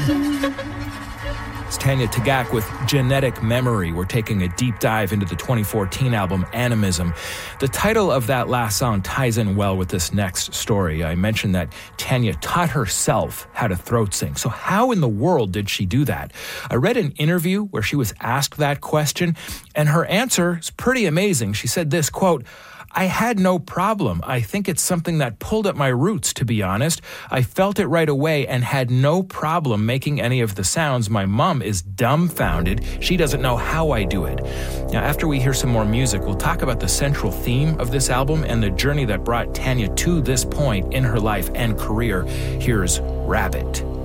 It's Tanya Tagaq with Genetic Memory. We're taking a deep dive into the 2014 album Animism. The title of that last song ties in well with this next story. I mentioned that Tanya taught herself how to throat sing. So how in the world did she do that? I read an interview where she was asked that question, and her answer is pretty amazing. She said this, quote, "I had no problem. I think it's something that pulled at my roots, to be honest. I felt it right away and had no problem making any of the sounds. My mom is dumbfounded. She doesn't know how I do it." Now, after we hear some more music, we'll talk about the central theme of this album and the journey that brought Tanya to this point in her life and career. Here's Rabbit.